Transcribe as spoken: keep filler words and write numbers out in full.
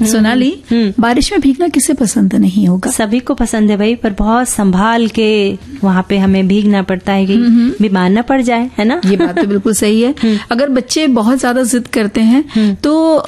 सोनाली, बारिश में भीगना किसे पसंद नहीं होगा? सभी को पसंद है भाई, पर बहुत संभाल के वहाँ पे हमें भीगना पड़ता है कि बीमार न पड़ जाए, है ना? ये बात तो बिल्कुल सही है। अगर बच्चे बहुत ज्यादा जिद करते हैं तो